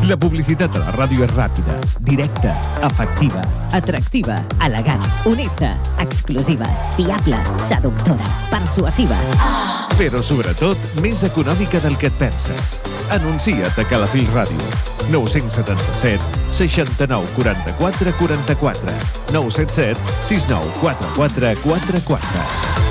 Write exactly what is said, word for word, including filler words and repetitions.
La publicitat a la ràdio és ràpida, directa, efectiva, atractiva, elegant, honesta, exclusiva, fiable, seductora, persuasiva. però sobretot més econòmica del que et penses. Anuncia't a Calafell Ràdio. nou set set, seixanta-nou, quaranta-quatre, quaranta-quatre. nou set set, sis nou quatre quatre quatre quatre.